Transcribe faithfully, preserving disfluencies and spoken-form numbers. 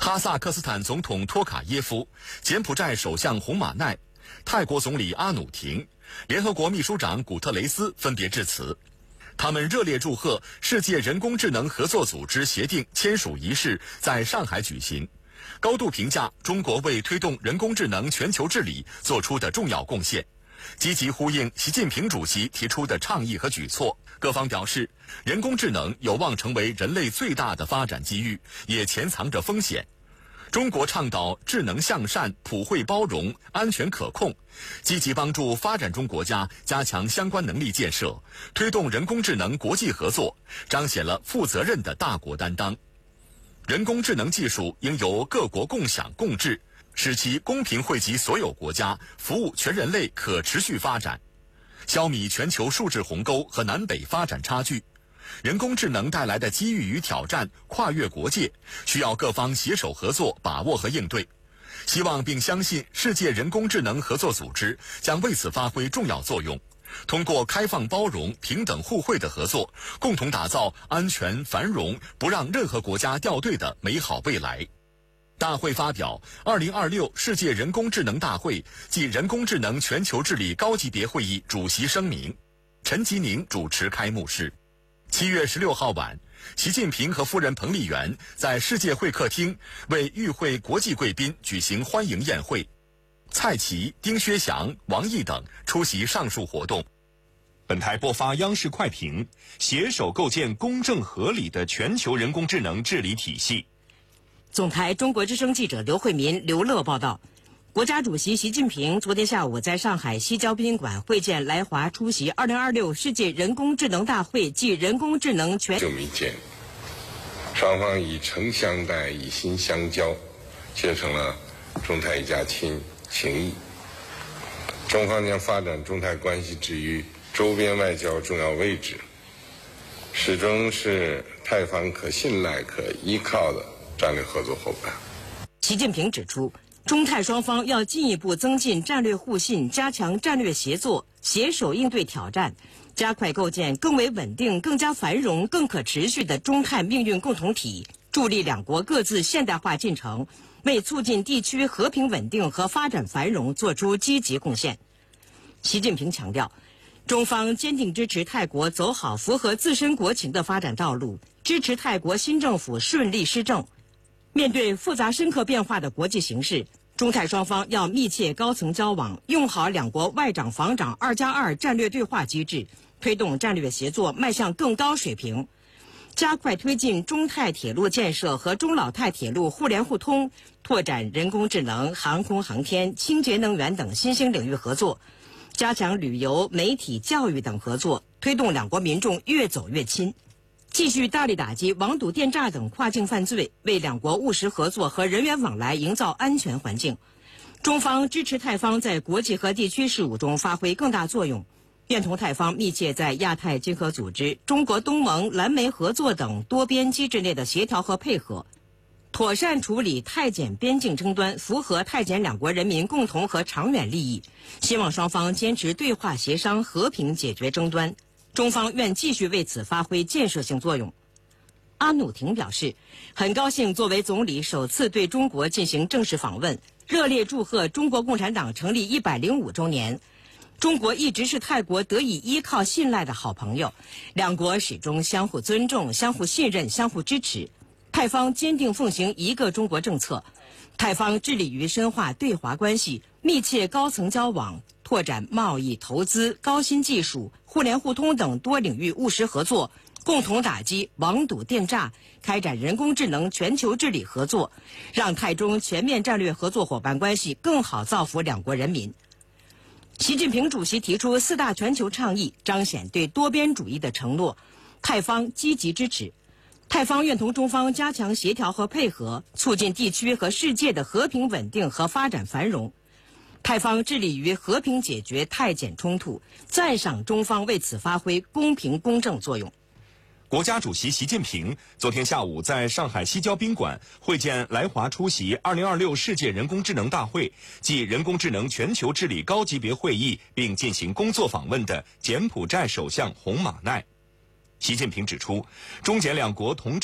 哈萨克斯坦总统托卡耶夫、柬埔寨首相洪马奈、泰国总理阿努廷、联合国秘书长古特雷斯分别致辞。他们热烈祝贺世界人工智能合作组织协定签署仪式在上海举行，高度评价中国为推动人工智能全球治理做出的重要贡献，积极呼应习近平主席提出的倡议和举措。各方表示，人工智能有望成为人类最大的发展机遇，也潜藏着风险。中国倡导智能向善、普惠包容、安全可控，积极帮助发展中国家加强相关能力建设，推动人工智能国际合作，彰显了负责任的大国担当。人工智能技术应由各国共享共治，使其公平惠及所有国家，服务全人类可持续发展，消弭全球数字鸿沟和南北发展差距。人工智能带来的机遇与挑战跨越国界，需要各方携手合作，把握和应对。希望并相信世界人工智能合作组织将为此发挥重要作用，通过开放包容、平等互惠的合作，共同打造安全、繁荣、不让任何国家掉队的美好未来。大会发表二零二六世界人工智能大会暨人工智能全球治理高级别会议主席声明，陈吉宁主持开幕式。七月十六号晚，习近平和夫人彭丽媛在世界会客厅为与会国际贵宾举行欢迎宴会，蔡奇、丁薛祥、王毅等出席上述活动。 本台播发央视快评：携手构建公正合理的全球人工智能治理体系。 总台中国之声记者刘慧民、刘乐报道。国家主席习近平昨天下午在上海西郊宾馆会见来华出席二零二六世界人工智能大会暨人工智能全就密见，双方以诚相待，以心相交，结成了中泰一家亲情谊。中方将发展中泰关系置于周边外交重要位置，始终是泰方可信赖、可依靠的战略合作伙伴。 习近平指出，中泰双方要进一步增进战略互信，加强战略协作，携手应对挑战，加快构建更为稳定、更加繁荣、更可持续的中泰命运共同体，助力两国各自现代化进程，为促进地区和平稳定和发展繁荣做出积极贡献。习近平强调，中方坚定支持泰国走好符合自身国情的发展道路，支持泰国新政府顺利施政。面对复杂深刻变化的国际形势，中泰双方要密切高层交往，用好两国外长防长二加二战略对话机制，推动战略协作迈向更高水平，加快推进中泰铁路建设和中老泰铁路互联互通，拓展人工智能、航空航天、清洁能源等新兴领域合作，加强旅游、媒体、教育等合作，推动两国民众越走越亲。继续大力打击网赌电诈等跨境犯罪，为两国务实合作和人员往来营造安全环境。中方支持泰方在国际和地区事务中发挥更大作用，愿同泰方密切在亚太经合组织、中国东盟、蓝莓合作等多边机制内的协调和配合，妥善处理泰柬边境争端，符合泰柬两国人民共同和长远利益。希望双方坚持对话协商，和平解决争端。中方愿继续为此发挥建设性作用。阿努廷表示，很高兴作为总理首次对中国进行正式访问，热烈祝贺中国共产党成立一百零五周年。中国一直是泰国得以依靠信赖的好朋友，两国始终相互尊重、相互信任、相互支持。泰方坚定奉行一个中国政策，泰方致力于深化对华关系，密切高层交往，拓展贸易、投资、高新技术、互联互通等多领域务实合作，共同打击网赌电诈，开展人工智能全球治理合作，让泰中全面战略合作伙伴关系更好造福两国人民。习近平主席提出四大全球倡议，彰显对多边主义的承诺，泰方积极支持。泰方愿同中方加强协调和配合，促进地区和世界的和平稳定和发展繁荣。泰方致力于和平解决泰柬冲突，赞赏中方为此发挥公平公正作用。 国家主席习近平昨天下午在上海西郊宾馆会见来华出席二零二六世界人工智能大会暨人工智能全球治理高级别会议并进行工作访问的柬埔寨首相洪马奈。习近平指出，中柬两国同